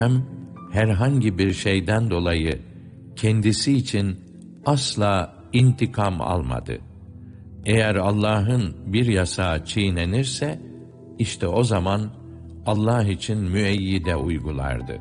herhangi bir şeyden dolayı kendisi için asla intikam almadı. Eğer Allah'ın bir yasağı çiğnenirse, işte o zaman Allah için müeyyide uygulardı.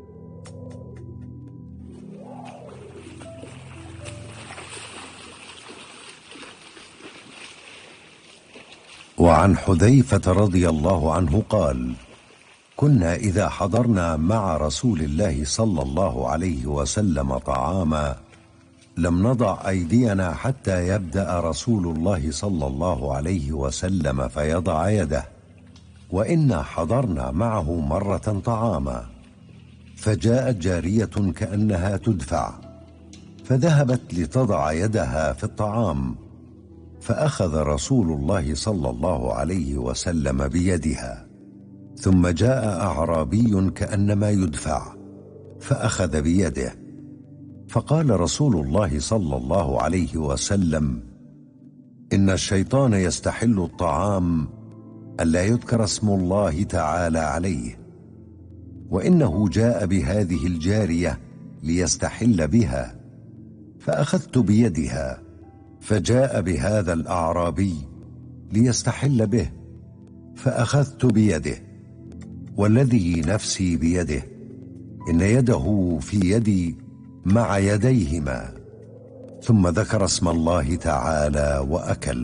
وعن حذيفة رضي الله عنه قال: كنا إذا حضرنا مع رسول الله صلى الله عليه وسلم طعاما لم نضع أيدينا حتى يبدأ رسول الله صلى الله عليه وسلم فيضع يده، وإنا حضرنا معه مرة طعاما فجاءت جارية كأنها تدفع فذهبت لتضع يدها في الطعام، فأخذ رسول الله صلى الله عليه وسلم بيدها، ثم جاء أعرابي كأنما يدفع فأخذ بيده، فقال رسول الله صلى الله عليه وسلم: إن الشيطان يستحل الطعام ألا يذكر اسم الله تعالى عليه، وإنه جاء بهذه الجارية ليستحل بها، فأخذت بيدها، فجاء بهذا الأعرابي ليستحل به، فأخذت بيده، والذي نفسي بيده إن يده في يدي مع يديهما، ثم ذكر اسم الله تعالى وأكل.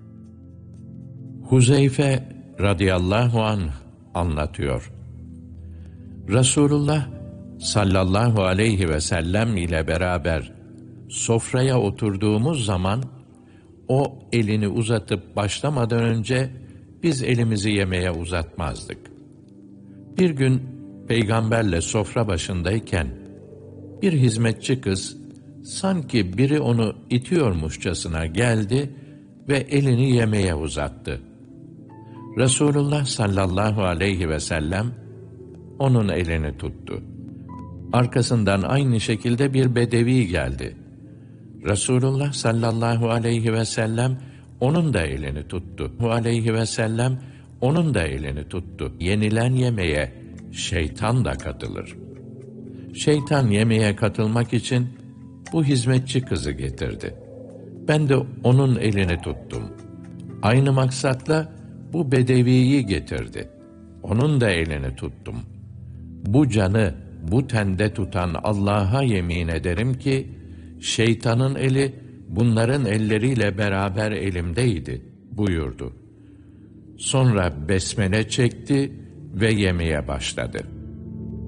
Huzeyfe radıyallahu anh anlatıyor. Resulullah sallallahu aleyhi ve sellem ile beraber sofraya oturduğumuz zaman, o elini uzatıp başlamadan önce biz elimizi yemeye uzatmazdık. Bir gün Peygamberle sofra başındayken bir hizmetçi kız sanki biri onu itiyormuşçasına geldi ve elini yemeye uzattı. Resulullah sallallahu aleyhi ve sellem onun elini tuttu. Arkasından aynı şekilde bir bedevi geldi. Resulullah sallallahu aleyhi ve sellem onun da elini tuttu. Aleyhi ve sellem onun da elini tuttu. Yenilen yemeğe şeytan da katılır. Şeytan yemeğe katılmak için bu hizmetçi kızı getirdi. Ben de onun elini tuttum. Aynı maksatla bu bedeviyi getirdi. Onun da elini tuttum. Bu canı bu tende tutan Allah'a yemin ederim ki, şeytanın eli bunların elleriyle beraber elimdeydi buyurdu. Sonra besmele çekti ve yemeye başladı.